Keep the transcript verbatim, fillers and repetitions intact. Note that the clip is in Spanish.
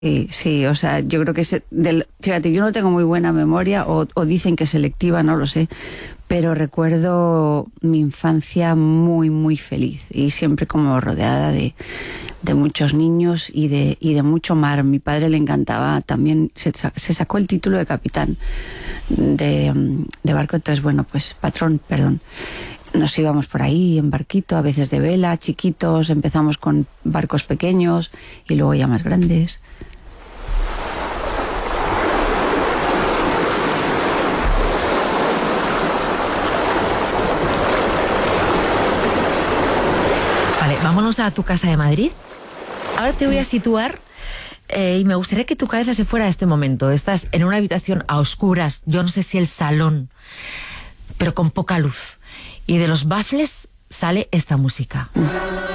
Sí, sí, o sea, yo creo que es del, fíjate, yo no tengo muy buena memoria, o, o dicen que es selectiva, no lo sé, pero recuerdo mi infancia muy, muy feliz y siempre como rodeada de, de muchos niños y de, y de mucho mar. Mi padre le encantaba también, se, se sacó el título de capitán de, de barco, entonces, bueno, pues patrón, perdón. Nos íbamos por ahí en barquito, a veces de vela, chiquitos, empezamos con barcos pequeños y luego ya más grandes. Vale, vámonos a tu casa de Madrid. Ahora te voy a situar eh, y me gustaría que tu cabeza se fuera a este momento. Estás en una habitación a oscuras, yo no sé si el salón, pero con poca luz. Y de los baffles sale esta música.